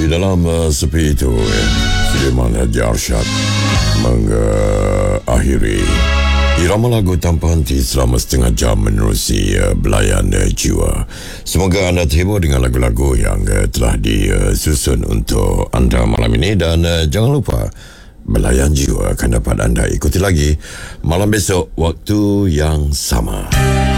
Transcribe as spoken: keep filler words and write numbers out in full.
Di dalam uh, sepi itu, ya, Sudirman Haji Arsyad mengakhiri irama lagu tanpa henti selama setengah jam menerusi uh, belayan uh, jiwa. Semoga anda terhibur dengan lagu-lagu yang uh, telah disusun untuk anda malam ini, dan uh, jangan lupa belayan jiwa akan dapat anda ikuti lagi malam besok waktu yang sama.